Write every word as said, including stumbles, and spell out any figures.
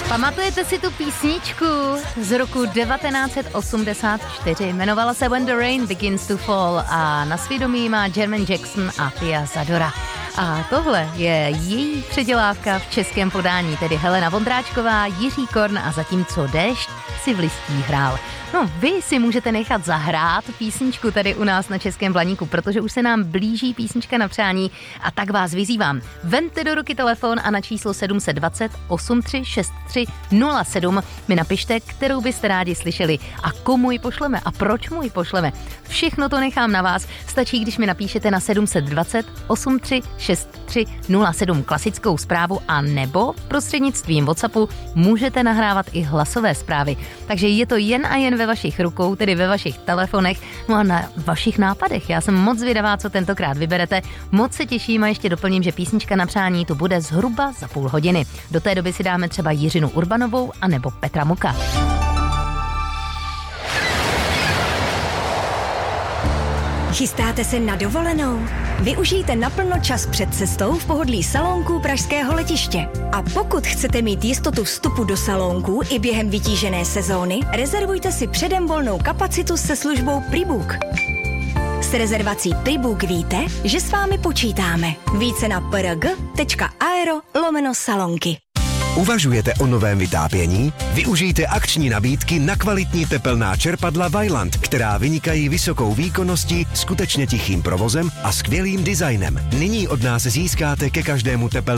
Pamatujete si tu písničku z roku devatenáct set osmdesát čtyři? Jmenovala se When the Rain Begins to Fall a na svědomí má Jermaine Jackson a Pia Zadora. A tohle je její předělávka v českém podání, tedy Helena Vondráčková, Jiří Korn a zatímco déšť si v listí hrál. No, vy si můžete nechat zahrát písničku tady u nás na Českém Blaníku, protože už se nám blíží písnička na přání a tak vás vyzývám. Vemte do ruky telefon a na číslo sedm set dvacet osm tři šest tři nula sedm mi napište, kterou byste rádi slyšeli a komu ji pošleme a proč mu ji pošleme. Všechno to nechám na vás, stačí, když mi napíšete na sedm set dvacet osm tři šest tři nula sedm klasickou zprávu a nebo prostřednictvím WhatsAppu můžete nahrávat i hlasové zprávy. Takže je to jen a jen ve vašich rukou, tedy ve vašich telefonech, no a na vašich nápadech. Já jsem moc zvědavá, co tentokrát vyberete. Moc se těším a ještě doplním, že písnička na přání tu bude zhruba za půl hodiny. Do té doby si dáme třeba Jiřinu Urbanovou a nebo Petra Muka. Chystáte se na dovolenou? Využijte naplno čas před cestou v pohodlí salónků pražského letiště. A pokud chcete mít jistotu vstupu do salónků i během vytížené sezóny, rezervujte si předem volnou kapacitu se službou Prebook. S rezervací Prebook víte, že s vámi počítáme. Více na prg tečka aero lomeno salonky. Uvažujete o novém vytápění? Využijte akční nabídky na kvalitní tepelná čerpadla Vaillant, která vynikají vysokou výkonností, skutečně tichým provozem a skvělým designem. Nyní od nás získáte ke každému tepelnému